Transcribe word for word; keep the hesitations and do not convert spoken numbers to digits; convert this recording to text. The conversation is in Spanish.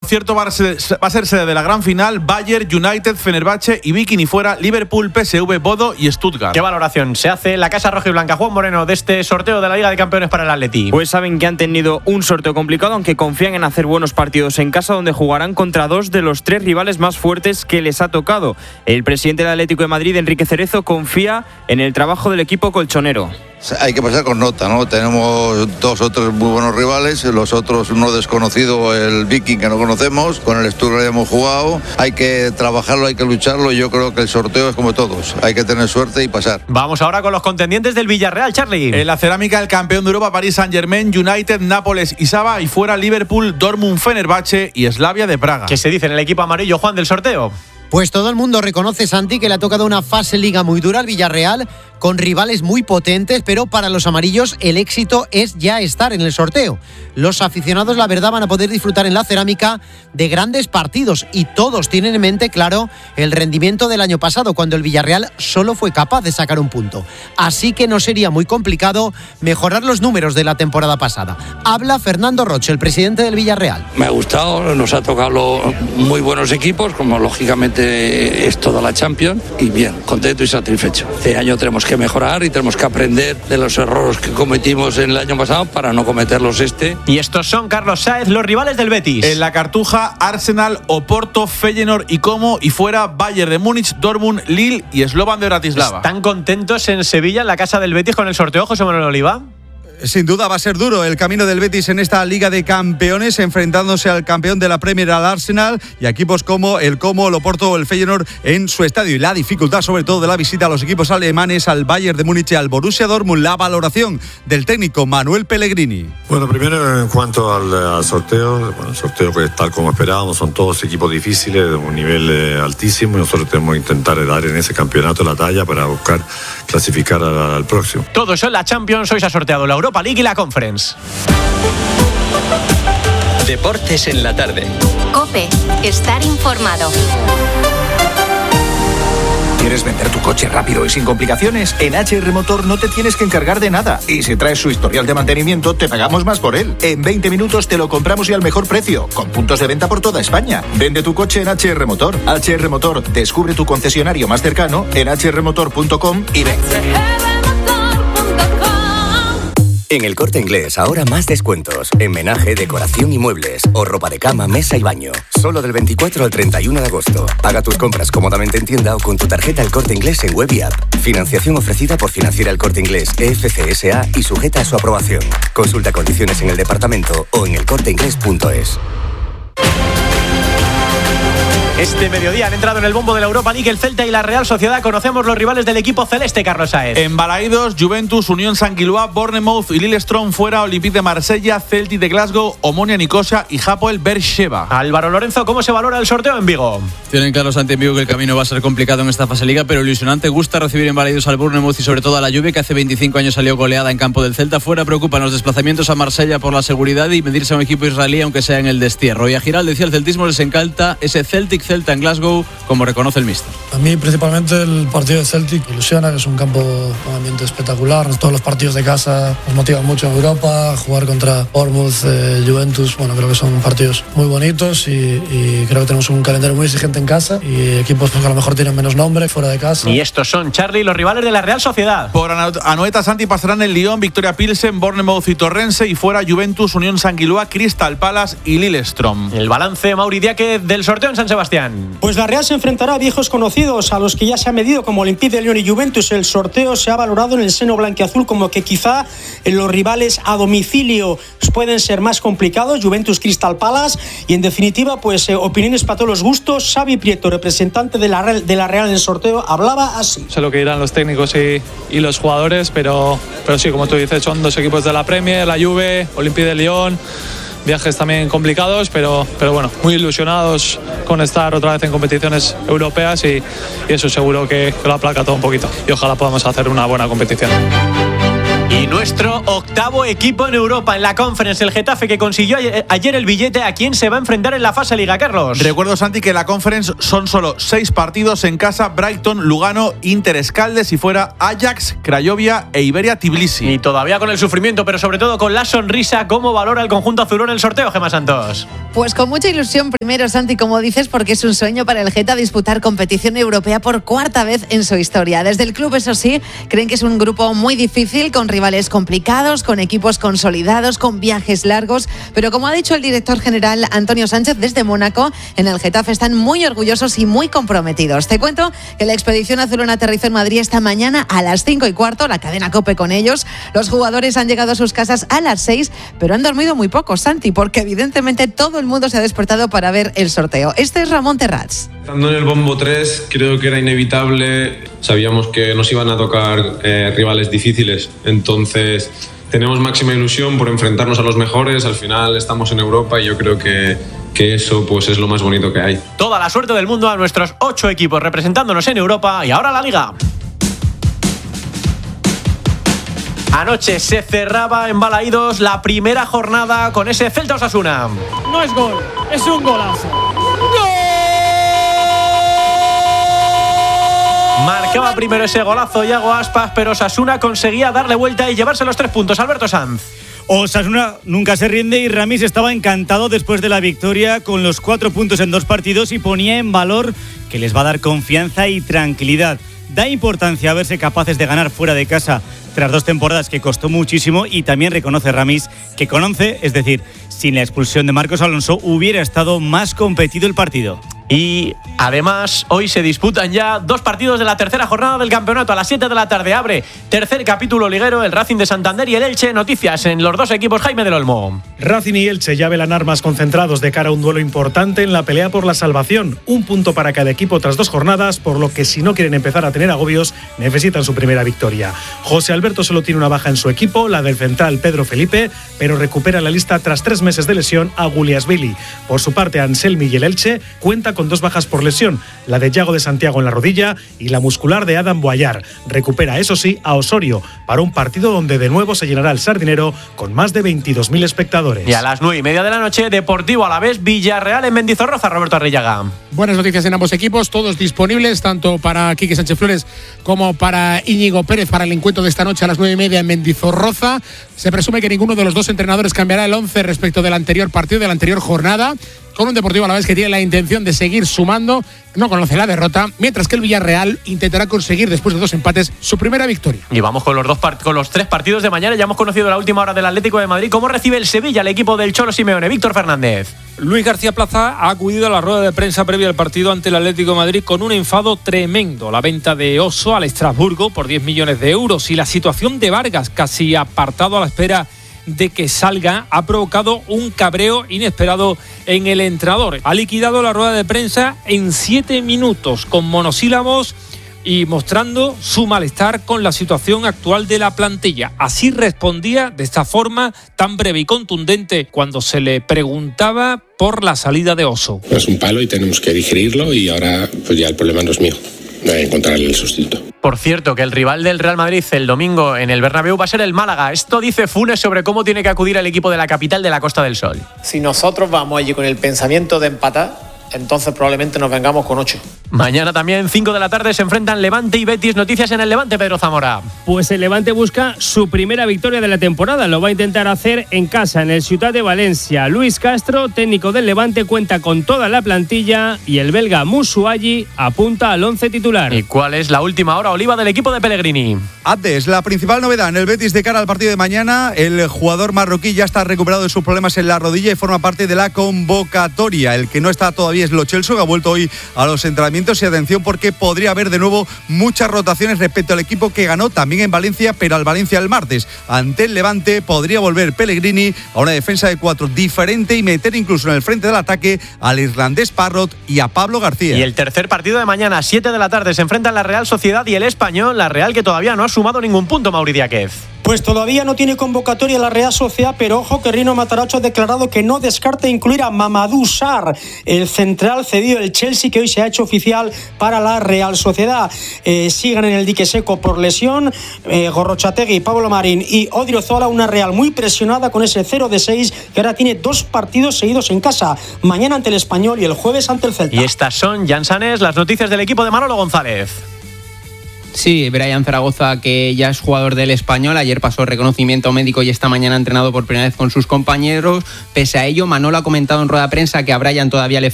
Cierto va a ser, va a ser sede de la gran final Bayern, United, Fenerbahce y Viking, y fuera Liverpool, P S V, Bodo y Stuttgart. ¿Qué valoración se hace en la Casa Roja y Blanca, Juan Moreno, de este sorteo de la Liga de Campeones para el Atleti? Pues saben que han tenido un sorteo complicado, aunque confían en hacer buenos partidos en casa, donde jugarán contra dos de los tres rivales más fuertes que les ha tocado. El presidente del Atlético de Madrid, Enrique Cerezo, confía en el trabajo del equipo colchonero. Hay que pasar con nota, ¿no? Tenemos dos o tres muy buenos rivales, los otros uno desconocido, el Viking, que no conocemos, con el Stuttgart hemos jugado. Hay que trabajarlo, hay que lucharlo, y yo creo que el sorteo es como todos, hay que tener suerte y pasar. Vamos ahora con los contendientes del Villarreal, Charlie. En la cerámica, el campeón de Europa, Paris Saint-Germain, United, Nápoles y Saba, y fuera Liverpool, Dortmund, Fenerbahce y Slavia de Praga. ¿Qué se dice en el equipo amarillo, Juan, del sorteo? Pues todo el mundo reconoce, Santi, que le ha tocado una fase liga muy dura al Villarreal, con rivales muy potentes, pero para los amarillos el éxito es ya estar en el sorteo. Los aficionados, la verdad, van a poder disfrutar en la cerámica de grandes partidos, y todos tienen en mente, claro, el rendimiento del año pasado, cuando el Villarreal solo fue capaz de sacar un punto. Así que no sería muy complicado mejorar los números de la temporada pasada. Habla Fernando Roche, el presidente del Villarreal. Me ha gustado, nos ha tocado muy buenos equipos, como lógicamente es toda la Champions, y bien, contento y satisfecho. Este año tenemos que mejorar y tenemos que aprender de los errores que cometimos en el año pasado para no cometerlos este. Y estos son, Carlos Sáez, los rivales del Betis. En la Cartuja, Arsenal, Oporto, Feyenoord y Como, y fuera Bayern de Múnich, Dortmund, Lille y Slovan de Bratislava. ¿Están contentos en Sevilla, en la casa del Betis, con el sorteo, José Manuel Oliva? Sin duda va a ser duro el camino del Betis en esta Liga de Campeones, enfrentándose al campeón de la Premier, al Arsenal, y a equipos como el Como, el Oporto o el Feyenoord en su estadio. Y la dificultad, sobre todo, de la visita a los equipos alemanes, al Bayern de Múnich y al Borussia Dortmund. La valoración del técnico Manuel Pellegrini. Bueno, primero en cuanto al, al sorteo, bueno, el sorteo pues tal como esperábamos, son todos equipos difíciles, de un nivel eh, altísimo, y nosotros tenemos que intentar dar en ese campeonato la talla para buscar clasificar al, al próximo. Todo eso en la Champions. Hoy se ha sorteado la Europa League y la Conference. Deportes en la tarde. COPE. Estar informado. ¿Quieres vender tu coche rápido y sin complicaciones? En H R Motor no te tienes que encargar de nada. Y si traes su historial de mantenimiento, te pagamos más por él. En veinte minutos te lo compramos y al mejor precio, con puntos de venta por toda España. Vende tu coche en H R Motor. H R Motor, descubre tu concesionario más cercano en h r motor punto com y ven. En El Corte Inglés, ahora más descuentos. En menaje, decoración y muebles. O ropa de cama, mesa y baño. Solo del veinticuatro al treinta y uno de agosto. Paga tus compras cómodamente en tienda o con tu tarjeta El Corte Inglés en web y app. Financiación ofrecida por Financiera El Corte Inglés, E F C S A, y sujeta a su aprobación. Consulta condiciones en el departamento o en el corte inglés punto es. Este mediodía han entrado en el bombo de la Europa League el Celta y la Real Sociedad. Conocemos los rivales del equipo celeste, Carlos Sáez. En Balaídos, Juventus, Unión Sanguilua, Bournemouth y Lillestrøm fuera, Olympique de Marsella, Celtic de Glasgow, Omonia Nicosia y Hapoel Beersheva. Álvaro Lorenzo, ¿cómo se valora el sorteo en Vigo? Tienen claro Santi en Vigo que el camino va a ser complicado en esta fase liga, pero ilusionante. Gusta recibir en Balaídos al Bournemouth y sobre todo a la Juve, que hace veinticinco años salió goleada en campo del Celta. Fuera preocupan los desplazamientos a Marsella por la seguridad y medirse a un equipo israelí, aunque sea en el destierro. Y a Giral decía, el celtismo les encanta ese Celtic-Celta en Glasgow, como reconoce el míster. A mí principalmente el partido de Celtic ilusiona, que es un campo, un ambiente espectacular. Todos los partidos de casa nos motivan mucho en Europa. Jugar contra Bournemouth, eh, Juventus, bueno, creo que son partidos muy bonitos y, y creo que tenemos un calendario muy exigente en casa y equipos pues, que a lo mejor tienen menos nombre fuera de casa. Y estos son, Charlie, los rivales de la Real Sociedad. Por Anoeta, Santi, pasarán el Lyon, Victoria Pilsen, Bournemouth y Torrense, y fuera Juventus, Unión Sanguilua, Crystal Palace y Lillestrøm. El balance, Mauri Diaque, del sorteo en San Sebastián. Pues la Real se enfrentará a viejos conocidos, a los que ya se ha medido como Olympique de Lyon y Juventus. El sorteo se ha valorado en el seno blanquiazul como que quizá los rivales a domicilio pueden ser más complicados, Juventus, Crystal Palace, y en definitiva pues eh, opiniones para todos los gustos. Xavi Prieto, representante de la, Real, de la Real en el sorteo, hablaba así. Sé lo que dirán los técnicos y, y los jugadores, pero, pero sí, como tú dices, son dos equipos de la Premier, la Juve, Olympique de Lyon. Viajes también complicados, pero, pero bueno, muy ilusionados con estar otra vez en competiciones europeas y, y eso seguro que, que lo aplaca todo un poquito y ojalá podamos hacer una buena competición. Y nuestro octavo equipo en Europa, en la Conference, el Getafe, que consiguió ayer el billete. ¿A quién se va a enfrentar en la fase Liga, Carlos? Recuerdo, Santi, que en la Conference son solo seis partidos en casa: Brighton, Lugano, Inter Escaldes y fuera Ajax, Craiovia e Iberia Tbilisi. Y todavía con el sufrimiento, pero sobre todo con la sonrisa. ¿Cómo valora el conjunto azulón el sorteo, Gemma Santos? Pues con mucha ilusión primero, Santi, como dices, porque es un sueño para el Geta disputar competición europea por cuarta vez en su historia. Desde el club, eso sí, creen que es un grupo muy difícil, con rivales complicados, con equipos consolidados, con viajes largos, pero como ha dicho el director general Antonio Sánchez desde Mónaco, en el Getafe están muy orgullosos y muy comprometidos. Te cuento que la expedición azulona aterrizó en Madrid esta mañana a las cinco y cuarto, la cadena COPE con ellos. Los jugadores han llegado a sus casas a las seis, pero han dormido muy poco, Santi, porque evidentemente todo el mundo se ha despertado para ver el sorteo. Este es Ramón Terrats. Estando en el bombo tres, creo que era inevitable. Sabíamos que nos iban a tocar eh, rivales difíciles, entonces tenemos máxima ilusión por enfrentarnos a los mejores. Al final estamos en Europa y yo creo que, que eso pues es lo más bonito que hay. Toda la suerte del mundo a nuestros ocho equipos representándonos en Europa. Y ahora la Liga. Anoche se cerraba en Balaídos la primera jornada con ese Celta Osasuna. No es gol, es un golazo. ¡Gol! Marcaba primero ese golazo Iago Aspas, pero Osasuna conseguía darle vuelta y llevarse los tres puntos. Alberto Sanz. Osasuna nunca se rinde y Ramis estaba encantado después de la victoria con los cuatro puntos en dos partidos y ponía en valor que les va a dar confianza y tranquilidad. Da importancia a verse capaces de ganar fuera de casa tras dos temporadas que costó muchísimo, y también reconoce Ramis que con once, es decir, sin la expulsión de Marcos Alonso, hubiera estado más competido el partido. Y además hoy se disputan ya dos partidos de la tercera jornada del campeonato. A las siete de la tarde abre tercer capítulo liguero el Racing de Santander y el Elche. Noticias en los dos equipos, Jaime del Olmo. Racing y Elche ya velan armas concentrados de cara a un duelo importante en la pelea por la salvación. Un punto para cada equipo tras dos jornadas, por lo que si no quieren empezar a tener agobios, necesitan su primera victoria. José Alberto solo tiene una baja en su equipo, la del central Pedro Felipe, pero recupera la lista tras tres meses de lesión a Guliasvili. Por su parte, Anselmi y el Elche cuenta con dos bajas por lesión, la de Yago de Santiago en la rodilla y la muscular de Adam Boyar. Recupera, eso sí, a Osorio para un partido donde de nuevo se llenará el Sardinero con más de veintidós mil espectadores. Y a las nueve y media de la noche, Deportivo Alavés Villarreal en Mendizorroza. Roberto Arrillaga. Buenas noticias en ambos equipos, todos disponibles, tanto para Quique Sánchez Flores como para Íñigo Pérez para el encuentro de esta noche a las nueve y media en Mendizorroza. Se presume que ninguno de los dos entrenadores cambiará el once respecto del anterior partido, de la anterior jornada, con un Deportivo Alavés que tiene la intención de seguir sumando, no conoce la derrota, mientras que el Villarreal intentará conseguir, después de dos empates, su primera victoria. Y vamos con los dos part- con los tres partidos de mañana. Ya hemos conocido la última hora del Atlético de Madrid. ¿Cómo recibe el Sevilla, el equipo del Cholo Simeone? Víctor Fernández. Luis García Plaza ha acudido a la rueda de prensa previa al partido ante el Atlético de Madrid con un enfado tremendo. La venta de Oso al Estrasburgo por diez millones de euros y la situación de Vargas, casi apartado a la espera de que salga, ha provocado un cabreo inesperado en el entrenador. Ha liquidado la rueda de prensa en siete minutos con monosílabos y mostrando su malestar con la situación actual de la plantilla. Así respondía, de esta forma tan breve y contundente, cuando se le preguntaba por la salida de Oso. Es un palo y tenemos que digerirlo, y ahora pues ya el problema no es mío, no hay que encontrarle el sustituto. Por cierto, que el rival del Real Madrid el domingo en el Bernabéu va a ser el Málaga. Esto dice Funes sobre cómo tiene que acudir el equipo de la capital de la Costa del Sol. Si nosotros vamos allí con el pensamiento de empatar, entonces probablemente nos vengamos con ocho. Mañana también, cinco de la tarde, se enfrentan Levante y Betis. Noticias en el Levante, Pedro Zamora. Pues el Levante busca su primera victoria de la temporada. Lo va a intentar hacer en casa, en el Ciutat de Valencia. Luis Castro, técnico del Levante, cuenta con toda la plantilla y el belga Musuayi apunta al once titular. ¿Y cuál es la última hora, Oliva, del equipo de Pellegrini? Antes, la principal novedad en el Betis de cara al partido de mañana: el jugador marroquí ya está recuperado de sus problemas en la rodilla y forma parte de la convocatoria. El que no está todavía es Lo Celso, que ha vuelto hoy a los entrenamientos. Y atención, porque podría haber de nuevo muchas rotaciones respecto al equipo que ganó también en Valencia, pero al Valencia el martes. Ante el Levante podría volver Pellegrini a una defensa de cuatro diferente y meter incluso en el frente del ataque al irlandés Parrott y a Pablo García. Y el tercer partido de mañana, siete de la tarde, se enfrentan la Real Sociedad y el Español. La Real, que todavía no ha sumado ningún punto, Mauri Díaz. Pues todavía no tiene convocatoria la Real Sociedad, pero ojo que Rino Matarazzo ha declarado que no descarta incluir a Mamadou Sarr, el central cedido del Chelsea, que hoy se ha hecho oficial para la Real Sociedad. Eh, siguen en el dique seco por lesión eh, Gorrochategui, Pablo Marín y Odriozola, una Real muy presionada con ese cero de seis, que ahora tiene dos partidos seguidos en casa, mañana ante el Español y el jueves ante el Celta. Y estas son, Jan Sanés, las noticias del equipo de Manolo González. Sí, Brian Zaragoza, que ya es jugador del Español, ayer pasó reconocimiento médico y esta mañana ha entrenado por primera vez con sus compañeros. Pese a ello, Manolo ha comentado en rueda de prensa que a Brian todavía le